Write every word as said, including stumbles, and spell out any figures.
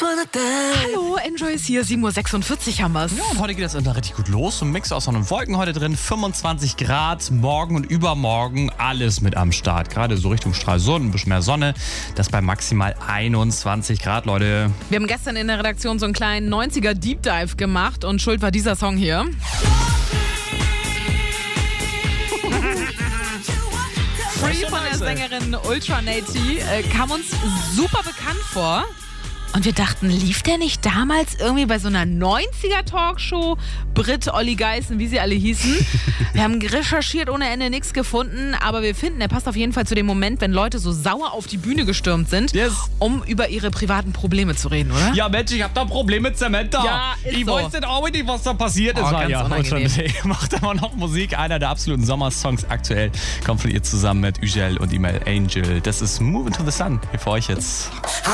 Hallo, Enjoy ist hier, sieben Uhr sechsundvierzig haben wir's. Ja, und heute geht das Internet richtig gut los. Ein Mix aus Sonne und Wolken heute drin, fünfundzwanzig Grad, morgen und übermorgen alles mit am Start. Gerade so Richtung Stralsund, ein bisschen mehr Sonne, das bei maximal einundzwanzig Grad, Leute. Wir haben gestern in der Redaktion so einen kleinen neunziger Deep Dive gemacht und schuld war dieser Song hier. Free von der Sängerin Ultra Naty äh, kam uns super bekannt vor. Und wir dachten, lief der nicht damals irgendwie bei so einer neunziger Talkshow? Brit, Olli Geißen, wie sie alle hießen. Wir haben recherchiert ohne Ende, nichts gefunden. Aber wir finden, er passt auf jeden Fall zu dem Moment, wenn Leute so sauer auf die Bühne gestürmt sind, Yes. um über ihre privaten Probleme zu reden, oder? Ja, Mensch, ich hab da ein Problem mit Samantha. Ja, ist ich so. weiß nicht auch nicht, was da passiert Oh, ist. ganz ja, unangenehm. schon, macht aber noch Musik. Einer der absoluten Sommersongs aktuell kommt von ihr zusammen mit Ugel und E-Mail Angel. Das ist Moving to the Sun. Hier für euch jetzt.